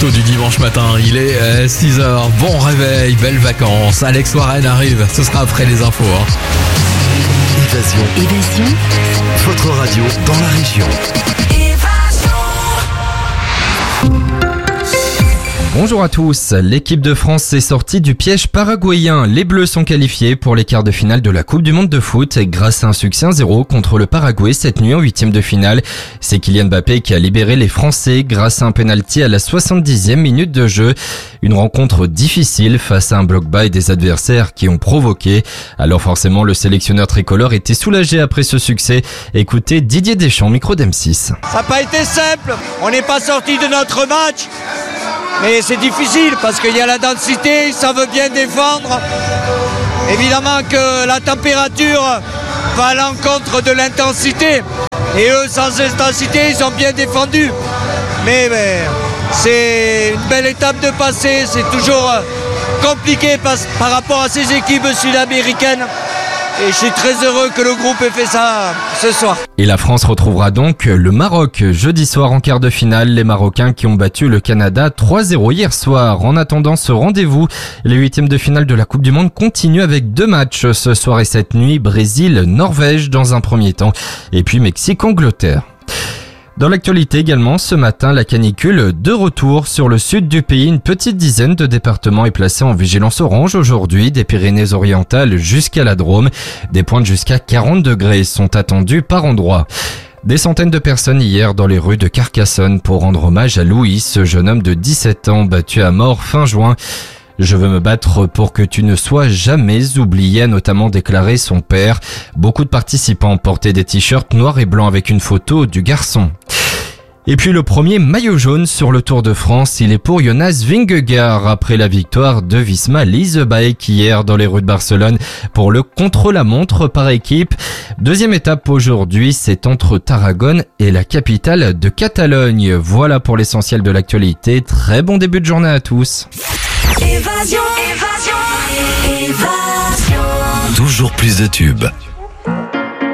tôt du dimanche matin, il est 6h, bon réveil, belles vacances, Alex Warren arrive, ce sera après les infos. Évasion. Votre radio dans la région. Bonjour à tous, l'équipe de France s'est sortie du piège paraguayen. Les Bleus sont qualifiés pour les quarts de finale de la Coupe du Monde de foot grâce à un succès 1-0 contre le Paraguay cette nuit en huitième de finale. C'est Kylian Mbappé qui a libéré les Français grâce à un penalty à la 70e minute de jeu. Une rencontre difficile face à un bloc bas et des adversaires qui ont provoqué. Alors forcément, le sélectionneur tricolore était soulagé après ce succès. Écoutez Didier Deschamps, micro d'M6. Ça n'a pas été simple, on n'est pas sorti de notre match. Mais c'est difficile parce qu'il y a la densité, ça veut bien défendre. Évidemment que la température va à l'encontre de l'intensité. Et eux, sans intensité, ils ont bien défendu. Mais c'est une belle étape de passer. C'est toujours compliqué par rapport à ces équipes sud-américaines. Et je suis très heureux que le groupe ait fait ça ce soir. Et la France retrouvera donc le Maroc jeudi soir en quart de finale. Les Marocains qui ont battu le Canada 3-0 hier soir. En attendant ce rendez-vous, les huitièmes de finale de la Coupe du Monde continuent avec deux matchs ce soir et cette nuit. Brésil-Norvège dans un premier temps et puis Mexique-Angleterre. Dans l'actualité également, ce matin, la canicule de retour sur le sud du pays. Une petite dizaine de départements est placée en vigilance orange aujourd'hui, des Pyrénées-Orientales jusqu'à la Drôme. Des pointes jusqu'à 40 degrés sont attendues par endroits. Des centaines de personnes hier dans les rues de Carcassonne pour rendre hommage à Louis, ce jeune homme de 17 ans battu à mort fin juin. Je veux me battre pour que tu ne sois jamais oublié, a notamment déclaré son père. Beaucoup de participants portaient des t-shirts noirs et blancs avec une photo du garçon. Et puis le premier maillot jaune sur le Tour de France, il est pour Jonas Vingegaard après la victoire de Visma Leasebike hier dans les rues de Barcelone pour le contre-la-montre par équipe. Deuxième étape aujourd'hui, c'est entre Tarragone et la capitale de Catalogne. Voilà pour l'essentiel de l'actualité. Très bon début de journée à tous. Toujours plus de tubes.